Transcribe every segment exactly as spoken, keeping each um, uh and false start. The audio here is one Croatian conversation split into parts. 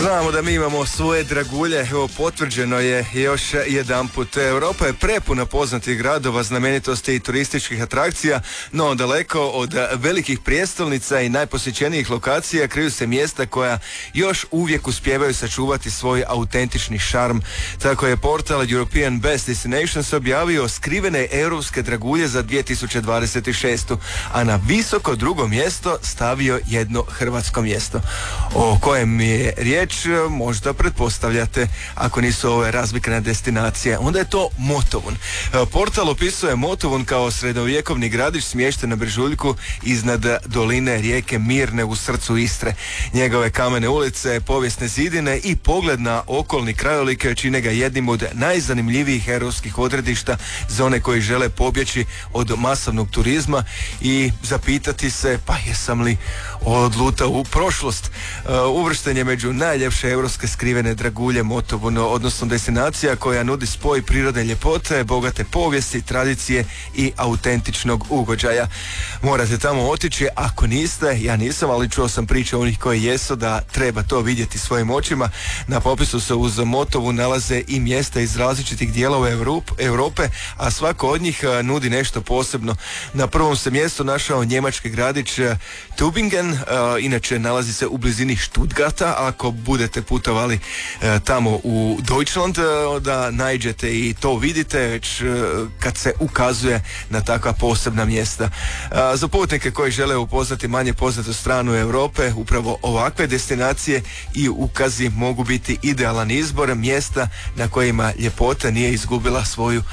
Znamo da mi imamo svoje dragulje, evo potvrđeno je još jedanput. Europa je prepuna poznatih gradova, znamenitosti i turističkih atrakcija, no daleko od velikih prijestolnica i najposjećenijih lokacija kriju se mjesta koja još uvijek uspijevaju sačuvati svoj autentični šarm. Tako je portal European Best Destinations objavio skrivene europske dragulje za dvije tisuće dvadeset šestu. a na visoko drugo mjesto stavio jedno hrvatsko mjesto. O kojem je riječ možda pretpostavljate, ako nisu ove razvikane destinacije, onda je to Motovun. Portal opisuje Motovun kao srednjovjekovni gradić smješten na brežuljku iznad doline rijeke Mirne u srcu Istre. Njegove kamene ulice, povijesne zidine i pogled na okolni krajolik čine ga jednim od najzanimljivijih europskih odredišta za one koji žele pobjeći od masovnog turizma i zapitati se pa jesam li odlutao u prošlost. Uvršten je među najljepše europske skrivene dragulje Motovun, odnosno destinacija koja nudi spoj prirodne ljepote, bogate povijesti, tradicije i autentičnog ugođaja. Morate tamo otići, ako niste, ja nisam, ali čuo sam priče onih koji jesu da treba to vidjeti svojim očima. Na popisu se uz Motovun nalaze i mjesta iz različitih dijelova Europe, a svako od njih nudi nešto posebno. Na prvom se mjestu našao njemački gradić Tübingen, inače nalazi se u blizini Stuttgarta. Ako budete putovali tamo u Deutschland, da naiđete i to vidite već kad se ukazuje na takva posebna mjesta. Za putnike koji žele upoznati manje poznatu stranu Europe, upravo ovakve destinacije i ukazi mogu biti idealan izbor mjesta na kojima ljepota nije izgubila svoju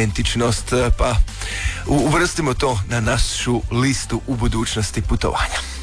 autentičnost, pa uvrstimo to na našu listu u budućnosti putovanja.